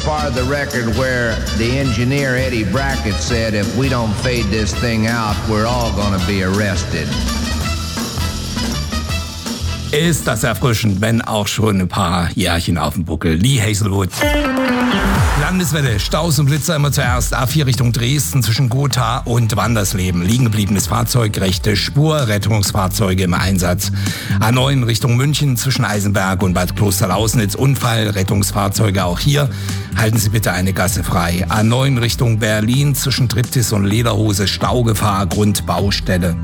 part of the record where the engineer Eddie Brackett said, if we don't fade this thing out, we're all gonna be arrested. Ist das erfrischend, wenn auch schon ein paar Jährchen auf dem Buckel. Lee Hazelwood. Landeswelle, Staus und Blitzer immer zuerst. A4 Richtung Dresden zwischen Gotha und Wandersleben. Liegen gebliebenes Fahrzeug, rechte Spur, Rettungsfahrzeuge im Einsatz. A9 Richtung München zwischen Eisenberg und Bad Klosterlausnitz. Unfall, Rettungsfahrzeuge auch hier. Halten Sie bitte eine Gasse frei. A9 Richtung Berlin zwischen Triptis und Lederhose. Staugefahr, Grundbaustelle.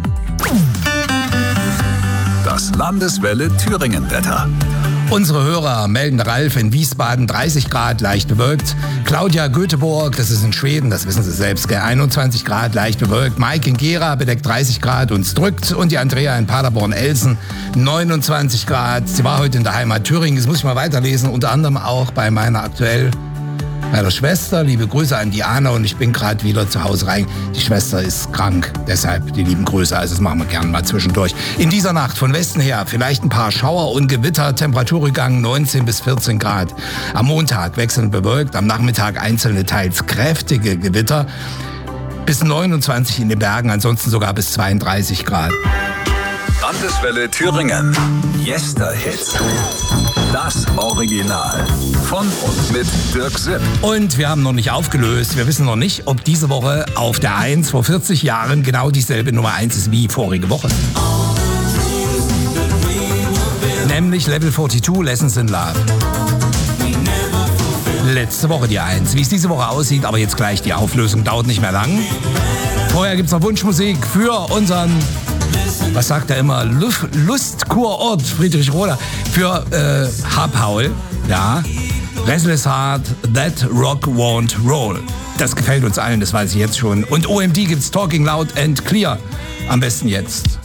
Das Landeswelle Thüringen-Wetter. Unsere Hörer melden Ralf in Wiesbaden 30 Grad, leicht bewölkt. Claudia Göteborg, das ist in Schweden, das wissen Sie selbst, 21 Grad, leicht bewölkt. Mike in Gera bedeckt 30 Grad und es drückt. Und die Andrea in Paderborn-Elsen 29 Grad. Sie war heute in der Heimat Thüringen, das muss ich mal weiterlesen. Unter anderem auch bei meiner Schwester. Liebe Grüße an Diana und ich bin gerade wieder zu Hause rein. Die Schwester ist krank, deshalb die lieben Grüße. Also das machen wir gerne mal zwischendurch. In dieser Nacht von Westen her vielleicht ein paar Schauer und Gewitter. Temperaturrückgang 19 bis 14 Grad. Am Montag wechselnd bewölkt. Am Nachmittag einzelne teils kräftige Gewitter. Bis 29 in den Bergen, ansonsten sogar bis 32 Grad. Landeswelle Thüringen. Yesterhits. Das Original. Von und mit Dirk Sipp. Und wir haben noch nicht aufgelöst. Wir wissen noch nicht, ob diese Woche auf der 1 vor 40 Jahren genau dieselbe Nummer 1 ist wie vorige Woche. Nämlich Level 42, Lessons in Love. Letzte Woche die 1. Wie es diese Woche aussieht, aber jetzt gleich die Auflösung, dauert nicht mehr lang. Vorher gibt's noch Wunschmusik für unseren, was sagt er immer, Lustkurort Friedrichroda, für Paul, ja, Restless Heart, That Rock Won't Roll. Das gefällt uns allen, das weiß ich jetzt schon. Und OMD gibt's Talking Loud and Clear, am besten jetzt.